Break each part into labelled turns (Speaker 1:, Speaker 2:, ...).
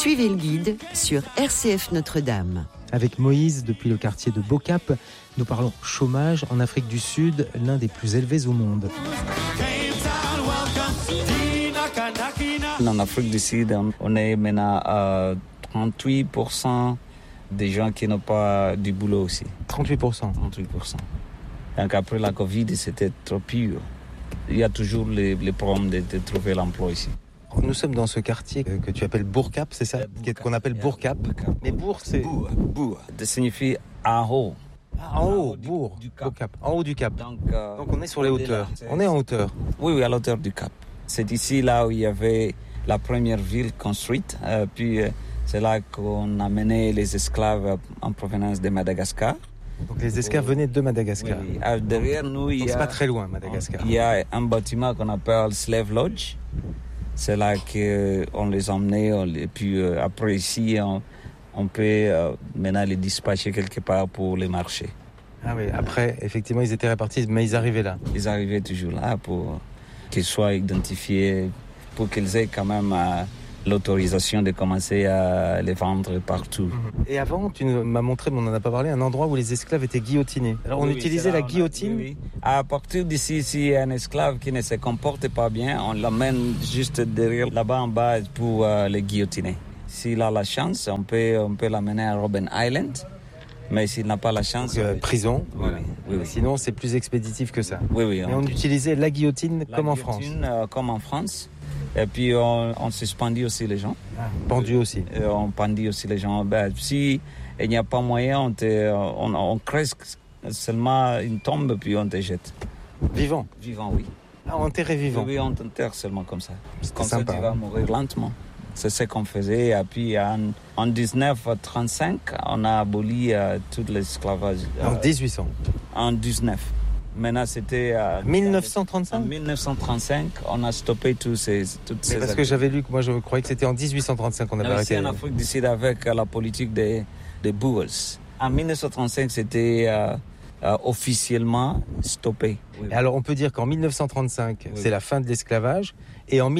Speaker 1: Suivez le guide sur RCF Notre-Dame.
Speaker 2: Avec Moïse, depuis le quartier de Bocap, nous parlons chômage en Afrique du Sud, l'un des plus élevés au monde.
Speaker 3: En Afrique du Sud, on est maintenant à 38% des gens qui n'ont pas du boulot aussi.
Speaker 2: 38%.
Speaker 3: 38%. Donc après la Covid, c'était trop pire. Il y a toujours les problèmes de trouver l'emploi ici.
Speaker 2: Nous sommes dans ce quartier que tu appelles Bourcap, c'est ça? Qu'on appelle Bourcap. Mais Bourg, c'est...
Speaker 3: Bourg. Ça signifie en haut.
Speaker 2: En haut, Bourg, du Cap. En haut du Cap. Donc on est sur les hauteurs. On est en hauteur.
Speaker 3: Oui, à l'auteur du Cap. C'est ici là où il y avait la première ville construite. Puis c'est là qu'on a mené les esclaves en provenance de Madagascar.
Speaker 2: Donc les esclaves venaient de Madagascar.
Speaker 3: Oui. Derrière nous,
Speaker 2: c'est pas très loin, Madagascar.
Speaker 3: Il y a un bâtiment qu'on appelle Slave Lodge. C'est là qu'on les emmenait. Et puis après ici, on peut maintenant les dispatcher quelque part pour les marchés.
Speaker 2: Ah oui, après, effectivement, ils étaient répartis, mais ils arrivaient là.
Speaker 3: Ils arrivaient toujours là pour qu'ils soient identifiés, pour qu'ils aient quand même l'autorisation de commencer à les vendre partout.
Speaker 2: Et avant, tu m'as montré, mais on n'en a pas parlé, un endroit où les esclaves étaient guillotinés. Alors on utilisait la guillotine.
Speaker 3: Oui. À partir d'ici, s'il y a un esclave qui ne se comporte pas bien, on l'amène juste derrière, là-bas en bas, pour les guillotiner. S'il a la chance, on peut l'amener à Robben Island. Mais s'il n'a pas la chance...
Speaker 2: prison.
Speaker 3: Voilà. Oui.
Speaker 2: Sinon, c'est plus expéditif que ça.
Speaker 3: Oui.
Speaker 2: Mais on utilisait la guillotine comme en France.
Speaker 3: Comme en France. Et puis, on suspendit aussi les gens.
Speaker 2: Pendu aussi.
Speaker 3: On pendit aussi les gens. Si il n'y a pas moyen, on crée seulement une tombe, puis on te jette.
Speaker 2: Vivant?
Speaker 3: Vivant, oui.
Speaker 2: Ah, enterré vivant?
Speaker 3: Oui, on t'enterre seulement comme ça.
Speaker 2: Comme ça, tu
Speaker 3: vas mourir lentement. C'est ce qu'on faisait. Et puis, en 1935, on a aboli tout l'esclavage.
Speaker 2: En 1800?
Speaker 3: En 19. Maintenant, c'était...
Speaker 2: 1935?
Speaker 3: En 1935, on a stoppé toutes ces...
Speaker 2: Parce que j'avais lu que moi, je croyais que c'était en 1835 qu'on avait arrêté.
Speaker 3: C'est en Afrique du Sud avec la politique des Boers. En 1935, c'était officiellement stoppé.
Speaker 2: Oui. Alors, on peut dire qu'en 1935, c'est la fin de l'esclavage. Et en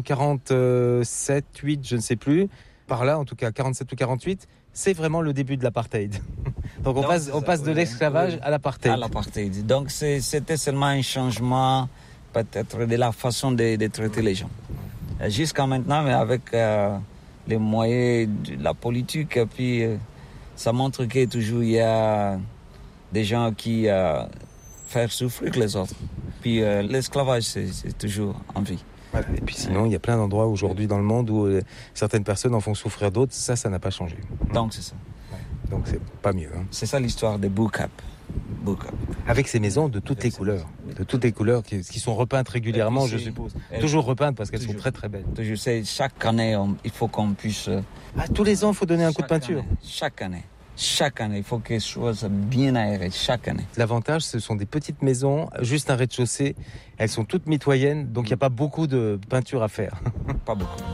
Speaker 2: 1947, 8, je ne sais plus, par là, en tout cas 47 ou 48, c'est vraiment le début de l'apartheid. Donc on passe de l'esclavage à l'apartheid.
Speaker 3: À l'apartheid. Donc c'était seulement un changement peut-être de la façon de traiter les gens. Jusqu'à maintenant, mais avec les moyens de la politique, et puis ça montre que toujours il y a des gens qui font souffrir les autres. Puis l'esclavage, c'est toujours en vie.
Speaker 2: Voilà. Et puis sinon, il y a plein d'endroits aujourd'hui dans le monde où certaines personnes en font souffrir d'autres. Ça n'a pas changé.
Speaker 3: Donc c'est ça.
Speaker 2: Donc c'est pas mieux.
Speaker 3: C'est ça l'histoire de Bourcap.
Speaker 2: Avec ces maisons de toutes les couleurs. De toutes les couleurs qui sont repeintes régulièrement, je suppose. Toujours repeintes parce qu'elles sont très très belles.
Speaker 3: Je sais, chaque année, il faut qu'on puisse...
Speaker 2: tous les ans, il faut donner un coup de peinture.
Speaker 3: Chaque année, il faut que ce soit bien aéré, chaque année.
Speaker 2: L'avantage, ce sont des petites maisons, juste un rez-de-chaussée. Elles sont toutes mitoyennes, donc il n'y a pas beaucoup de peinture à faire.
Speaker 3: Pas beaucoup.